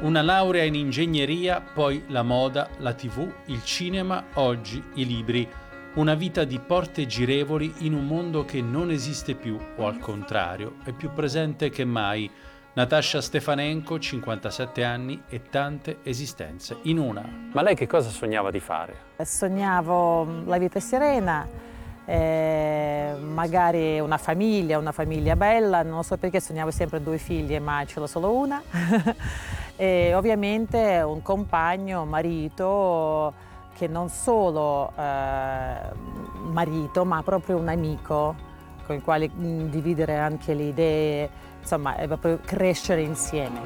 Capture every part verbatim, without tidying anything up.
Una laurea in ingegneria, poi la moda, la tivù, il cinema, oggi i libri. Una vita di porte girevoli in un mondo che non esiste più, o al contrario, è più presente che mai. Natasha Stefanenko, cinquantasette anni e tante esistenze in una. Ma lei che cosa sognava di fare? Sognavo la vita serena, eh, magari una famiglia, una famiglia bella, non so perché sognavo sempre due figlie, ma ce l'ho solo una. E ovviamente un compagno, un marito, che non solo eh, marito, ma proprio un amico con il quale condividere anche le idee, insomma, è proprio crescere insieme.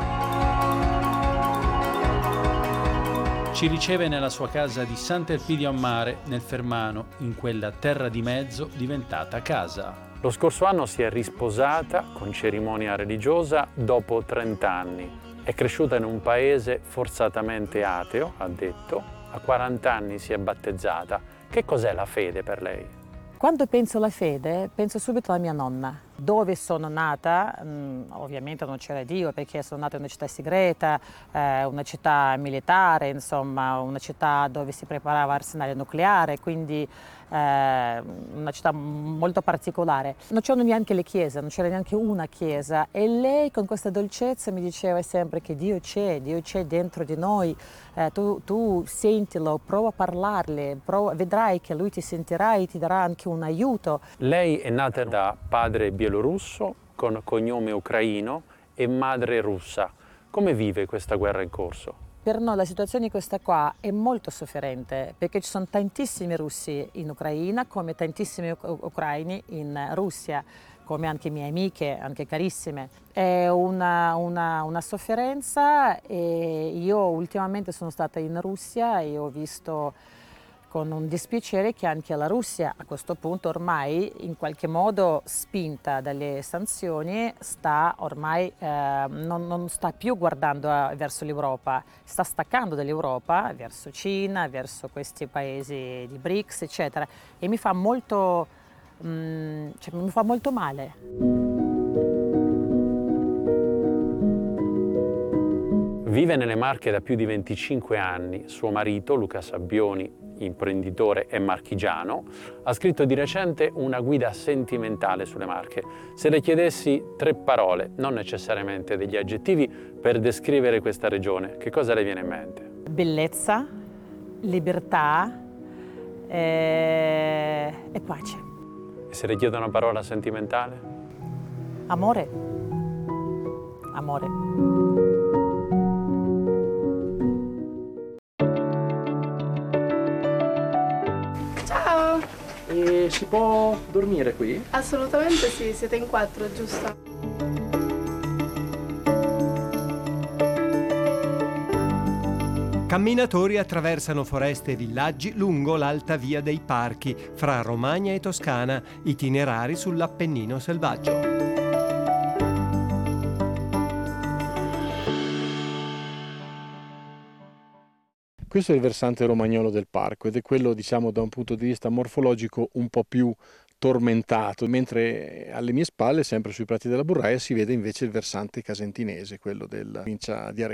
Ci riceve nella sua casa di Sant'Elpidio a Mare, nel Fermano, in quella terra di mezzo diventata casa. Lo scorso anno si è risposata con cerimonia religiosa dopo trenta anni. È cresciuta in un paese forzatamente ateo, ha detto. A quaranta anni si è battezzata. Che cos'è la fede per lei? Quando penso alla fede, penso subito alla mia nonna. Dove sono nata, mh, ovviamente non c'era Dio perché sono nata in una città segreta, eh, una città militare, insomma, una città dove si preparava arsenale nucleare, quindi eh, una città molto particolare. Non c'erano neanche le chiese, non c'era neanche una chiesa e lei con questa dolcezza mi diceva sempre che Dio c'è, Dio c'è dentro di noi, eh, tu, tu sentilo, prova a parlarle, prova, vedrai che lui ti sentirà e ti darà anche un aiuto. Lei è nata da padre bielorusso con cognome ucraino e madre russa. Come vive questa guerra in corso? Per noi la situazione questa qua è molto sofferente perché ci sono tantissimi russi in Ucraina come tantissimi ucraini in Russia, come anche mie amiche, anche carissime. È una, una, una sofferenza e io ultimamente sono stata in Russia e ho visto con un dispiacere che anche la Russia a questo punto ormai in qualche modo spinta dalle sanzioni sta ormai eh, non, non sta più guardando a, verso l'Europa, sta staccando dall'Europa verso Cina, verso questi paesi di BRICS eccetera e mi fa molto, mh, cioè, mi fa molto male. Vive nelle Marche da più di venticinque anni. Suo marito, Luca Sabbioni, imprenditore e marchigiano, ha scritto di recente una guida sentimentale sulle Marche. Se le chiedessi tre parole, non necessariamente degli aggettivi, per descrivere questa regione, che cosa le viene in mente? Bellezza, libertà e, e pace. E se le chiedo una parola sentimentale? Amore. Amore. E si può dormire qui? Assolutamente sì, siete in quattro, giusto? Camminatori attraversano foreste e villaggi lungo l'alta via dei Parchi, fra Romagna e Toscana, itinerari sull'Appennino selvaggio. Questo è il versante romagnolo del parco ed è quello, diciamo, da un punto di vista morfologico un po' più tormentato, mentre alle mie spalle, sempre sui prati della Burraia, si vede invece il versante casentinese, quello della provincia di Arezzo.